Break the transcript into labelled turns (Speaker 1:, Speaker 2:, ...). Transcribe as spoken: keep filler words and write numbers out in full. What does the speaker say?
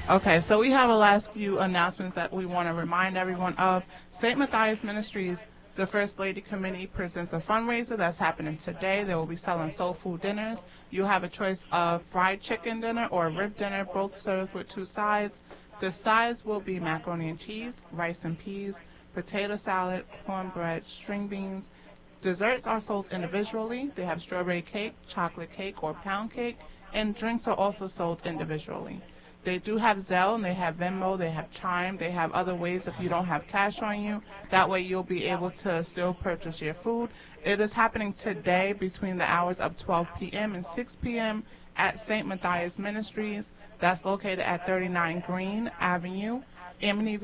Speaker 1: Okay, so we have a last few announcements that we want to remind everyone of. Saint Matthias Ministries, the First Lady Committee presents a fundraiser that's happening today. They will be selling soul food dinners. You have a choice of fried chicken dinner or rib dinner, both served with two sides. The sides will be macaroni and cheese, rice and peas, potato salad, cornbread, string beans. Desserts are sold individually. They have strawberry cake, chocolate cake, or pound cake, and drinks are also sold individually. They do have Zelle and they have Venmo, they have Chime, they have other ways if you don't have cash on you. That way you'll be able to still purchase your food. It is happening today between the hours of twelve p m and six p m at Saint Matthias Ministries. That's located at thirty-nine Green Avenue, Amityville.